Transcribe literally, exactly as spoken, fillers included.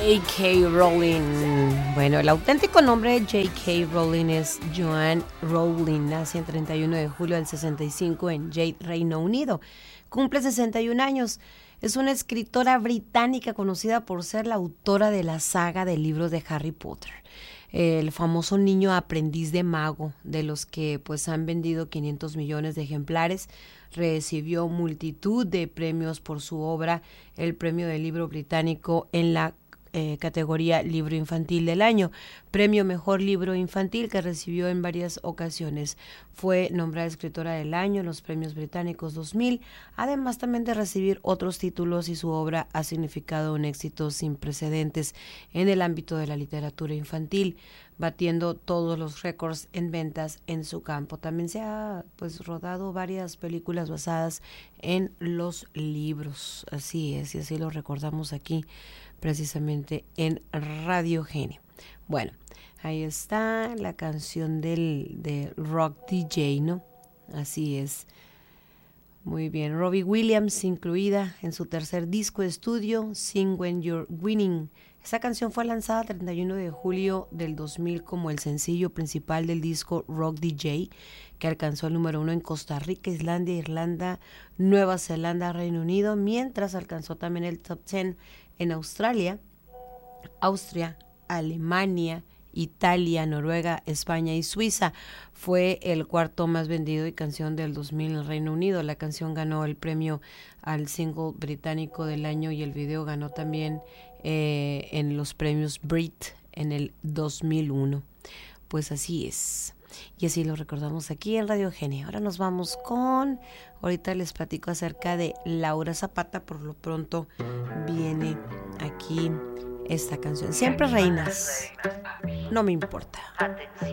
J K. Rowling. Bueno, el auténtico nombre de J K. Rowling es Joanne Rowling. Nace el treinta y uno de julio del sesenta y cinco en Yate, Reino Unido. Cumple sesenta y un años. Es una escritora británica conocida por ser la autora de la saga de libros de Harry Potter. El famoso niño aprendiz de mago, de los que pues han vendido quinientos millones de ejemplares. Recibió multitud de premios por su obra, el premio del libro británico en la eh, categoría Libro Infantil del Año, premio Mejor Libro Infantil que recibió en varias ocasiones. Fue nombrada Escritora del Año en los premios británicos dos mil, además también de recibir otros títulos, y su obra ha significado un éxito sin precedentes en el ámbito de la literatura infantil, batiendo todos los récords en ventas en su campo. También se ha pues rodado varias películas basadas en los libros, así es, y así lo recordamos aquí precisamente en Radio Gene. Bueno, ahí está la canción del de Rock D J, ¿no? Así es. Muy bien, Robbie Williams incluida en su tercer disco de estudio, Sing When You're Winning. Esa canción fue lanzada el treinta y uno de julio del dos mil como el sencillo principal del disco Rock D J, que alcanzó el número uno en Costa Rica, Islandia, Irlanda, Nueva Zelanda, Reino Unido, mientras alcanzó también el top diez en Australia, Austria, Alemania, Italia, Noruega, España y Suiza. Fue el cuarto más vendido y canción del dos mil en el Reino Unido. La canción ganó el premio al single británico del año y el video ganó también eh, en los premios Brit en el dos mil uno. Pues así es. Y así lo recordamos aquí en Radio Gene. Ahora nos vamos con... Ahorita les platico acerca de Laura Zapata. Por lo pronto viene aquí esta canción. Siempre reinas. No me importa.